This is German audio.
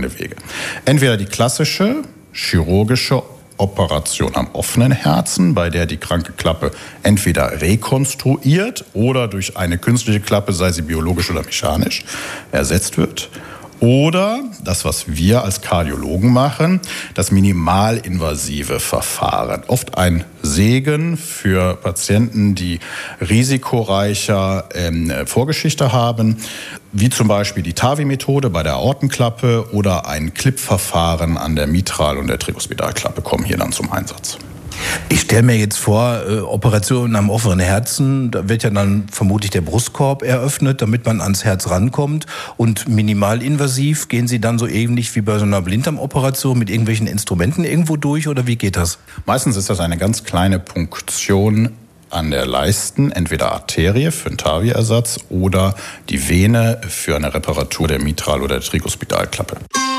folgende Wege. Entweder die klassische chirurgische Operation am offenen Herzen, bei der die kranke Klappe entweder rekonstruiert oder durch eine künstliche Klappe, sei sie biologisch oder mechanisch, ersetzt wird. Oder das, was wir als Kardiologen machen, das minimalinvasive Verfahren. Oft ein Segen für Patienten, die risikoreicher Vorgeschichte haben, wie zum Beispiel die TAVI-Methode bei der Aortenklappe oder ein Clip-Verfahren an der Mitral- und der Trikospidalklappe kommen hier dann zum Einsatz. Ich stelle mir jetzt vor, Operationen am offenen Herzen, da wird ja dann vermutlich der Brustkorb eröffnet, damit man ans Herz rankommt. Und minimalinvasiv gehen Sie dann so ähnlich wie bei so einer Blinddarmoperation mit irgendwelchen Instrumenten irgendwo durch oder wie geht das? Meistens ist das eine ganz kleine Punktion an der Leisten, entweder Arterie für einen TAVI-Ersatz oder die Vene für eine Reparatur der Mitral- oder der Trikospidalklappe.